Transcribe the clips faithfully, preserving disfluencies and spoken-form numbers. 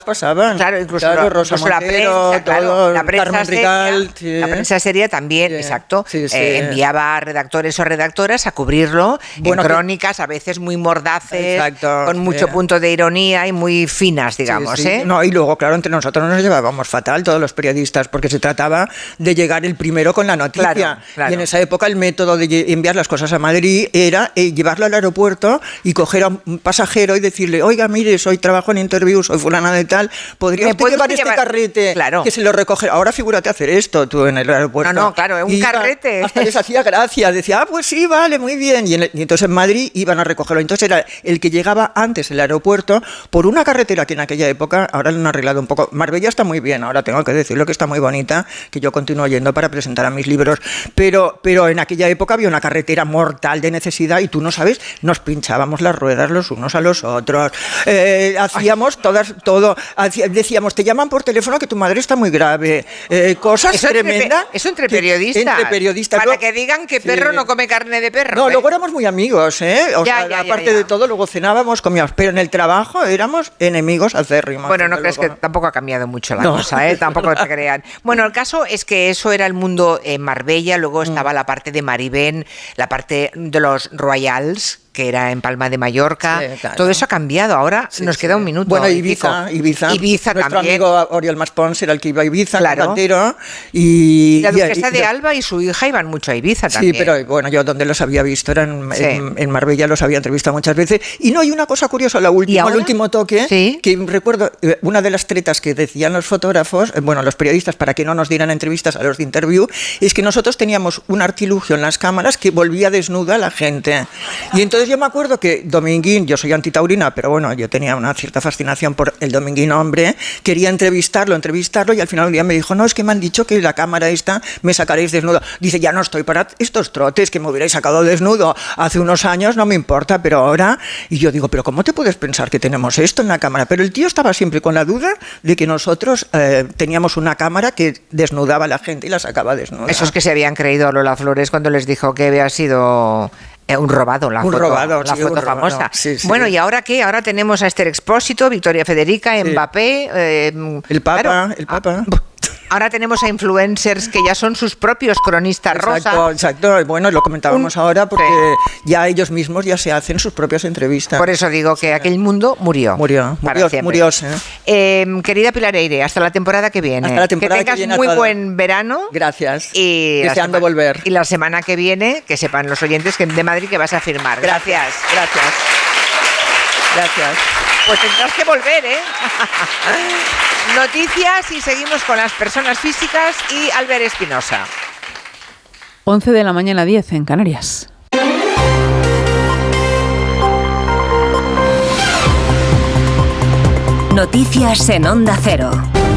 pasaban. Claro, incluso, claro, lo, Rosa incluso Montero, la prensa, claro, todo, la prensa Carmen seria, Rical, sí. la prensa seria también, sí. exacto, sí, sí. Eh, enviaba a redactores o redactoras a cubrirlo bueno, en crónicas, que... a veces muy mordaces, exacto, con mucho sí. punto de ironía y muy finas, digamos. Sí, sí. ¿eh? No, y luego, claro, entre nosotros nos llevábamos fatal todos los periodistas, porque se trataba de llegar el primero con la noticia. Claro, claro. Y en esa época el método de enviar las cosas a Madrid era eh, llevarlo al aeropuerto y coger a un pasajero y decirle, oiga, mire, soy trabajo en Interview, soy fulana de tal, ¿podría usted llevar este llevar? carrete claro. que se lo recoge? Ahora figúrate hacer esto tú en el aeropuerto. No, no, claro, un y carrete. Iba, hasta les hacía gracia, decía, ah, pues sí, vale, muy bien. Y, en el, y entonces en Madrid iban a recogerlo. Entonces era el que llegaba antes el aeropuerto por una carretera que en aquella época, ahora lo han arreglado un poco. Marbella está muy bien, ahora tengo que decirlo que está muy bonita, que yo continúo yendo para presentar a mis libros, pero, pero en aquella época había una carretera mortal de necesidad y tú no sabes, nos pinchábamos las ruedas los unos a los otros, eh, hacíamos todas, todo, hacía, decíamos, te llaman por teléfono que tu madre está muy grave, eh, cosas eso tremendas. Entre, eso entre periodistas. Entre periodistas. Para no, que digan que perro sí. no come carne de perro. No, ¿eh? luego éramos muy amigos, ¿eh? O ya, sea, ya, aparte ya, ya. de todo, luego cenábamos, comíamos, pero en el trabajo éramos enemigos acérrimos. Bueno, no crees luego. que tampoco ha cambiado mucho la no. cosa, ¿eh? Tampoco te crean. Bueno, el caso es que eso era el mundo en Marbella, luego estaba mm. la parte de Maribén, la parte de los Royals, que era en Palma de Mallorca, sí, claro. todo eso ha cambiado, ahora sí, nos queda sí. un minuto. Bueno, Ibiza, Ibiza, Ibiza nuestro también. amigo Oriol Maspons era el que iba a Ibiza, claro. cantero, y... La duquesa y, de Alba y su hija iban mucho a Ibiza también. Sí, pero bueno, yo donde los había visto era en, sí. en, en Marbella, los había entrevistado muchas veces, y no, hay una cosa curiosa, la última, el último toque, ¿Sí? que recuerdo, una de las tretas que decían los fotógrafos, bueno, los periodistas, para que no nos dieran entrevistas a los de Interview, es que nosotros teníamos un artilugio en las cámaras que volvía desnuda a la gente, y entonces yo me acuerdo que Dominguín, yo soy antitaurina, pero bueno, yo tenía una cierta fascinación por el Dominguín hombre, quería entrevistarlo, entrevistarlo, y al final un día me dijo, no, es que me han dicho que la cámara esta me sacaréis desnudo. Dice, ya no estoy para estos trotes, que me hubierais sacado desnudo hace unos años, no me importa, pero ahora... Y yo digo, pero ¿cómo te puedes pensar que tenemos esto en la cámara? Pero el tío estaba siempre con la duda de que nosotros eh, teníamos una cámara que desnudaba a la gente y la sacaba desnuda. Esos que se habían creído a Lola Flores cuando les dijo que había sido... Un robado, la un foto, robado, la sí, foto un famosa. Robado, sí, sí. Bueno, ¿y ahora qué? Ahora tenemos a Esther Expósito, Victoria Federica, sí. Mbappé... Eh, el Papa, claro, el Papa... Ahora tenemos a influencers que ya son sus propios cronistas exacto, rosa. Exacto, bueno, lo comentábamos Un, ahora porque sí. ya ellos mismos ya se hacen sus propias entrevistas. Por eso digo que sí. aquel mundo murió. Murió, murió, murió ¿eh? Eh, querida Pilar Eire, hasta la temporada que viene. Hasta la temporada que tengas que viene muy todo. buen verano. Gracias. Y deseando sema- volver. Y la semana que viene, que sepan los oyentes que de Madrid que vas a firmar. Gracias, gracias. Gracias. Pues tendrás que volver, ¿eh? Noticias y seguimos con las personas físicas y Albert Espinosa. once de la mañana, diez en Canarias. Noticias en Onda Cero.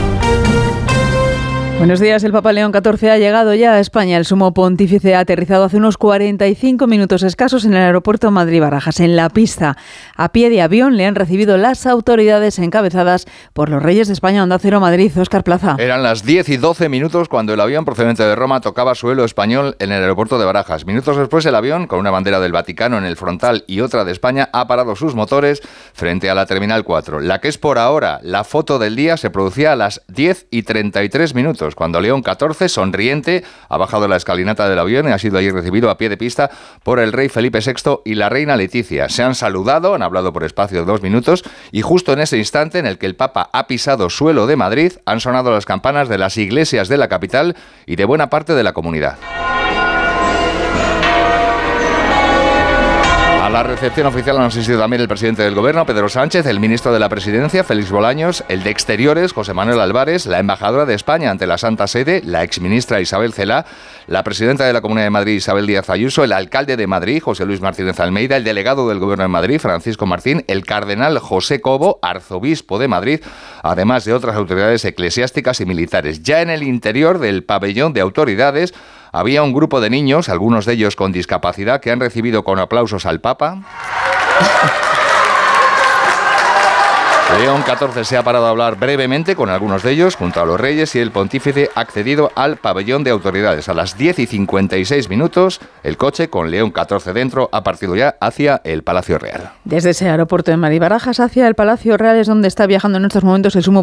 Buenos días, el Papa León catorce ha llegado ya a España. El sumo pontífice ha aterrizado hace unos cuarenta y cinco minutos escasos en el aeropuerto Madrid-Barajas. En la pista, a pie de avión, le han recibido las autoridades encabezadas por los Reyes de España. Onda Cero Madrid, Óscar Plaza. Eran las diez y doce minutos cuando el avión procedente de Roma tocaba suelo español en el aeropuerto de Barajas. Minutos después, el avión, con una bandera del Vaticano en el frontal y otra de España, ha parado sus motores frente a la Terminal cuatro. La que es por ahora la foto del día se producía a las diez y treinta y tres minutos. Cuando León catorce, sonriente, ha bajado la escalinata del avión y ha sido allí recibido a pie de pista por el rey Felipe sexto y la reina Leticia. Se han saludado, han hablado por espacio de dos minutos y justo en ese instante en el que el Papa ha pisado suelo de Madrid, han sonado las campanas de las iglesias de la capital y de buena parte de la comunidad. A la recepción oficial han asistido también el presidente del Gobierno, Pedro Sánchez, el ministro de la Presidencia, Félix Bolaños, el de Exteriores, José Manuel Álvarez, la embajadora de España ante la Santa Sede, la exministra Isabel Celaá, la presidenta de la Comunidad de Madrid, Isabel Díaz Ayuso, el alcalde de Madrid, José Luis Martínez Almeida, el delegado del Gobierno de Madrid, Francisco Martín, el cardenal José Cobo, arzobispo de Madrid, además de otras autoridades eclesiásticas y militares. Ya en el interior del pabellón de autoridades había un grupo de niños, algunos de ellos con discapacidad, que han recibido con aplausos al Papa. León catorce se ha parado a hablar brevemente con algunos de ellos, junto a los reyes, y el pontífice ha accedido al pabellón de autoridades. A las diez y cincuenta y seis minutos, el coche con León catorce dentro ha partido ya hacia el Palacio Real. Desde ese aeropuerto de Madrid-Barajas hacia el Palacio Real es donde está viajando en estos momentos el sumo